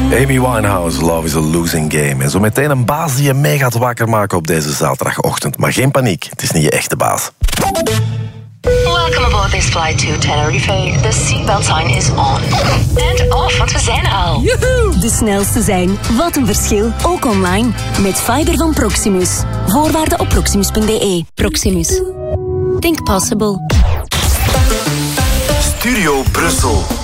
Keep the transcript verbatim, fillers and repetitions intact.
Amy Winehouse, Love is a Losing Game. En zo meteen een baas die je mee gaat wakker maken op deze zaterdagochtend. Maar geen paniek, het is niet je echte baas. Welcome aboard this flight to Tenerife. The seatbelt sign is on. And off, want we zijn er al. Joehoe! De snelste zijn. Wat een verschil. Ook online. Met fiber van Proximus. Voorwaarden op proximus punt b e. Proximus. Think possible. Studio Brussel.